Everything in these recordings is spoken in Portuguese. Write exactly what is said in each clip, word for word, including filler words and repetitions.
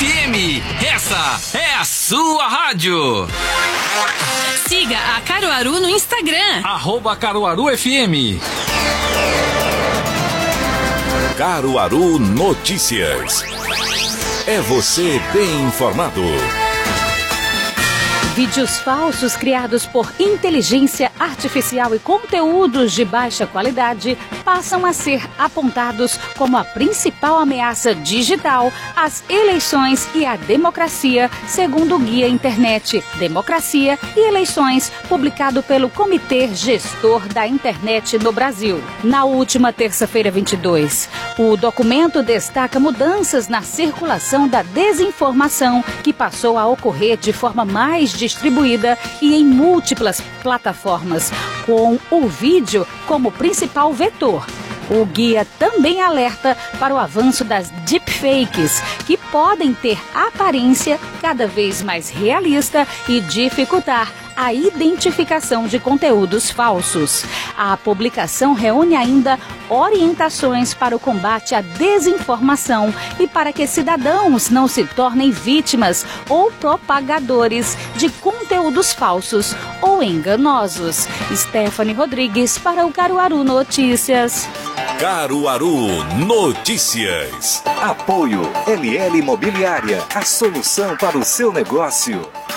F M. Essa é a sua rádio. Siga a Caruaru no Instagram. Arroba Caruaru F M. Caruaru Notícias. É você bem informado. Vídeos falsos criados por inteligência artificial e conteúdos de baixa qualidade passam a ser apontados como a principal ameaça digital às eleições e à democracia, segundo o Guia Internet, Democracia e Eleições, publicado pelo Comitê Gestor da Internet no Brasil. Na última terça-feira, vinte e dois, o documento destaca mudanças na circulação da desinformação, que passou a ocorrer de forma mais distribuída e em múltiplas plataformas, com o vídeo como principal vetor. O guia também alerta para o avanço das deepfakes, que podem ter aparência cada vez mais realista e dificultar a identificação de conteúdos falsos. A publicação reúne ainda orientações para o combate à desinformação e para que cidadãos não se tornem vítimas ou propagadores de conteúdos falsos ou enganosos. Stephanie Rodrigues para o Caruaru Notícias. Caruaru Notícias. Apoio L L Imobiliária, a solução para o seu negócio.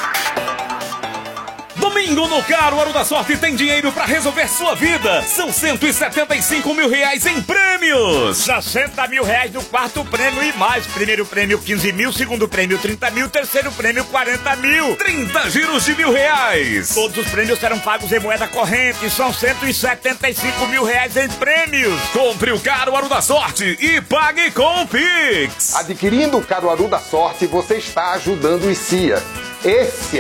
Domingo no Caruaru da Sorte tem dinheiro para resolver sua vida. São cento e setenta e cinco mil reais em prêmios. sessenta mil reais no quarto prêmio e mais. Primeiro prêmio quinze mil, segundo prêmio trinta mil, terceiro prêmio quarenta mil. trinta giros de mil reais. Todos os prêmios serão pagos em moeda corrente. São cento e setenta e cinco mil reais em prêmios. Compre o Caruaru da Sorte e pague com o Pix. Adquirindo o Caruaru da Sorte, você está ajudando o I C I A. Esse